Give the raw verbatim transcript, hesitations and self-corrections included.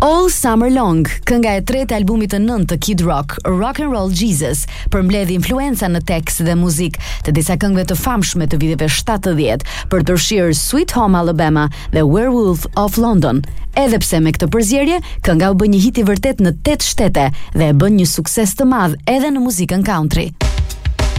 All Summer Long, kënga e tretë e albumit të nëntë të Kid Rock, Rock and Roll Jesus, përmbledh influenca në tekst dhe muzikë të disa këngëve të famshme të viteve shtatëdhjetë, për të përfshirë Sweet Home Alabama dhe Werewolf of London. Edhe pse me këtë përzierje, kënga u bë një hit i vërtet në tetë shtete dhe e bën një sukses të madh edhe në muzikën country.